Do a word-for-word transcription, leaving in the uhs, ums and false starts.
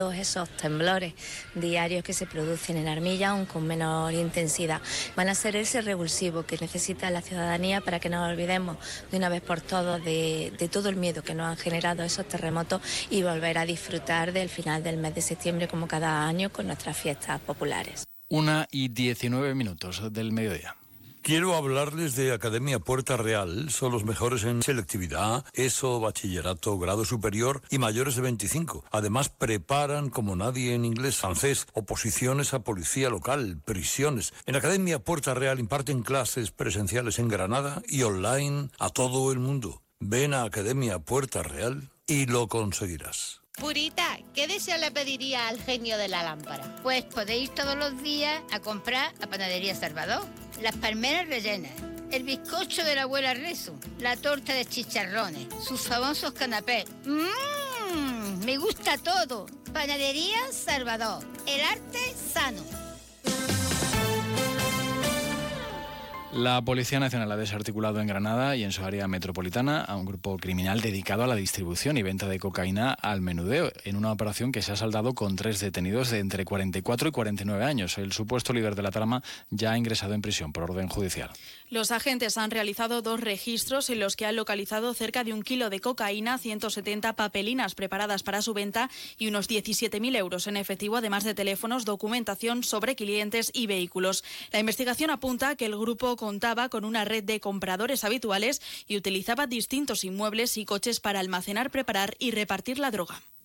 Todos esos temblores diarios que se producen en Armilla, aún con menor intensidad, van a ser ese revulsivo que necesita la ciudadanía para que nos olvidemos de una vez por todas de, de todo el miedo que nos han generado esos terremotos y volver a disfrutar del final del mes de septiembre como cada año con nuestras fiestas populares. Una y diecinueve minutos del mediodía. Quiero hablarles de Academia Puerta Real. Son los mejores en selectividad, ESO, bachillerato, grado superior y mayores de veinticinco. Además, preparan como nadie en inglés, francés, oposiciones a policía local, prisiones. En Academia Puerta Real imparten clases presenciales en Granada y online a todo el mundo. Ven a Academia Puerta Real y lo conseguirás. Purita, ¿qué deseo le pediría al genio de la lámpara? Pues podéis ir todos los días a comprar a Panadería Salvador. Las palmeras rellenas, el bizcocho de la abuela Rezo, la torta de chicharrones, sus famosos canapés. ¡Mmm! Me gusta todo. Panadería Salvador, el arte sano. La Policía Nacional ha desarticulado en Granada y en su área metropolitana a un grupo criminal dedicado a la distribución y venta de cocaína al menudeo, en una operación que se ha saldado con tres detenidos de entre cuarenta y cuatro y cuarenta y nueve años. El supuesto líder de la trama ya ha ingresado en prisión por orden judicial. Los agentes han realizado dos registros en los que han localizado cerca de un kilo de cocaína, ciento setenta papelinas preparadas para su venta y unos diecisiete mil euros en efectivo, además de teléfonos, documentación sobre clientes y vehículos. La investigación apunta a que el grupo contaba con una red de compradores habituales y utilizaba distintos inmuebles y coches para almacenar, preparar y repartir la droga.